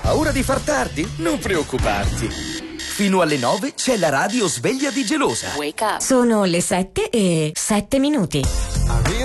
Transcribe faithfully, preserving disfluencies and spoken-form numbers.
paura di far tardi? Non preoccuparti. Fino alle nove c'è la radio sveglia di Gelosa. Wake up. Sono le sette e sette minuti.